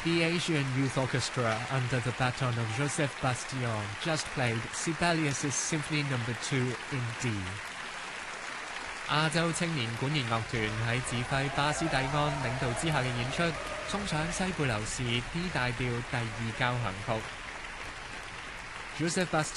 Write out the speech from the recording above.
The Asian Youth Orchestra, under the baton of Joseph Bastillon, just played Sibelius' Symphony No. 2 in D. 亞洲青年管弦樂團喺指揮巴斯蒂安領導之下嘅演出，送上西貝流士 D 大調第二交響曲。Joseph